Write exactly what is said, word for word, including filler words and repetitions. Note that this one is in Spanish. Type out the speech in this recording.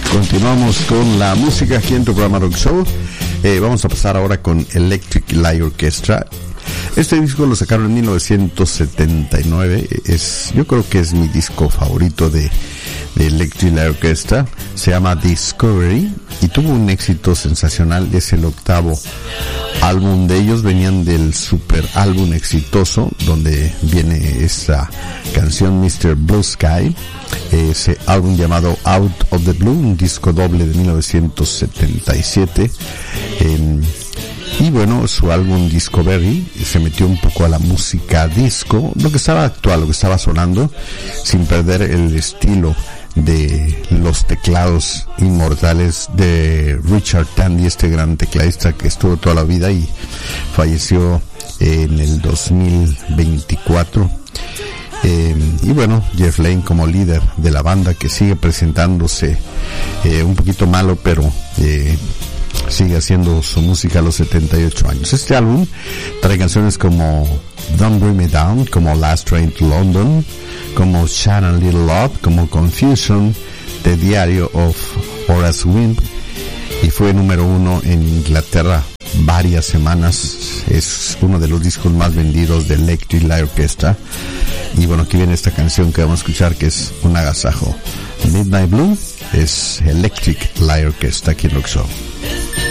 Continuamos con la música aquí en tu programa Rock Show. Eh, vamos a pasar ahora con Electric Light Orchestra. Este disco lo sacaron en mil novecientos setenta y nueve. Es, yo creo que es mi disco favorito de, de Electric Light Orchestra. Se llama Discovery y tuvo un éxito sensacional. Es el octavo álbum de ellos. Venían del super álbum exitoso donde viene esta canción mister Blue Sky. Ese álbum llamado Out of the Blue, un disco doble de mil novecientos setenta y siete. Eh, y bueno, su álbum Discovery se metió un poco a la música disco, lo que estaba actual, lo que estaba sonando, sin perder el estilo de los teclados inmortales de Richard Tandy, este gran tecladista que estuvo toda la vida y falleció en el dos mil veinticuatro. Eh, y bueno, Jeff Lane como líder de la banda, que sigue presentándose eh, un poquito malo, pero eh, sigue haciendo su música a los setenta y ocho años. Este álbum trae canciones como Don't Bring Me Down, como Last Train to London, como Shine a Little Love, como Confusion, The Diary of Horace Wimp, y fue número uno en Inglaterra varias semanas. Es uno de los discos más vendidos de Electric Light Orchestra. Y bueno, aquí viene esta canción que vamos a escuchar, que es un agasajo. Midnight Blue es Electric Light Orchestra aquí en Rock Show.